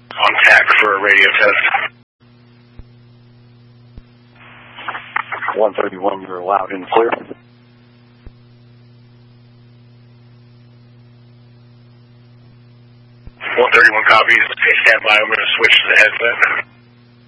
On TAC for a radio test. 131, you're loud and clear. 131 copies. Hey, stand by. I'm going to switch to the headset.